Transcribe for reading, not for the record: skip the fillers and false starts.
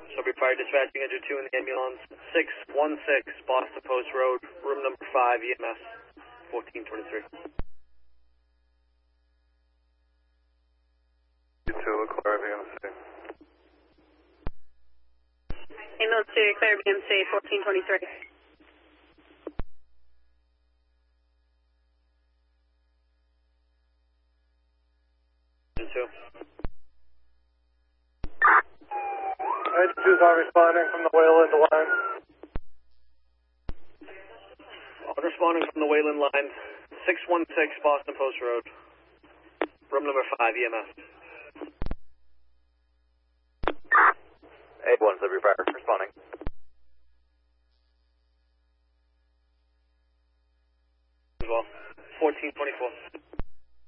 Shelby Fire dispatching engine 2 in the ambulance, 616 Boston Post Road, room number 5, EMS, 1423. You 2, Leclerc, BMC. Ambulance 2, clear BMC, 1423. H2's on responding from the Wayland line. On responding from the Wayland line, 616 Boston Post Road, room number 5, EMS. 81, Shelby Fire, responding. As well, 1424.